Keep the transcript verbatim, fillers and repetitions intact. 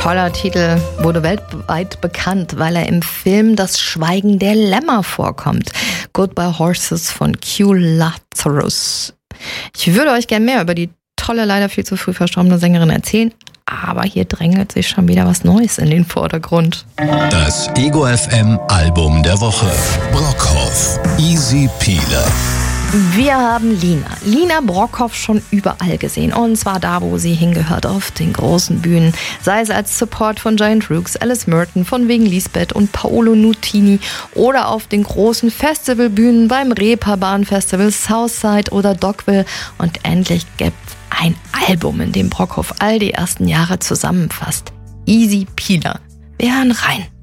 toller Titel, wurde weltweit bekannt, weil er im Film Das Schweigen der Lämmer vorkommt. Goodbye Horses von Q Lazarus. Ich würde euch gerne mehr über die tolle, leider viel zu früh verstorbene Sängerin erzählen, aber hier drängelt sich schon wieder was Neues in den Vordergrund. Das Ego F M Album der Woche. Brockhoff, Easy Peeler. Wir haben Lina. Lina Brockhoff schon überall gesehen. Und zwar da, wo sie hingehört, auf den großen Bühnen. Sei es als Support von Giant Rooks, Alice Merton, von wegen Lisbeth und Paolo Nutini oder auf den großen Festivalbühnen beim Reeperbahn Festival, Southside oder Dockville. Und endlich gibt's ein Album, in dem Brockhoff all die ersten Jahre zusammenfasst. Easy Peeler. Wir hören rein.